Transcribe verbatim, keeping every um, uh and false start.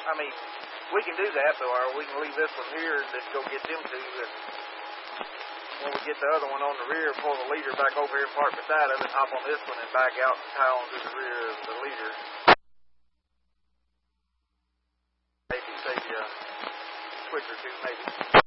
I mean, we can do that, though, or we can leave this one here and just go get them two. And when we get the other one on the rear, pull the leader back over here and park beside it, and hop on this one and back out and tie on to the rear of the leader. Maybe save you a switch or two, maybe.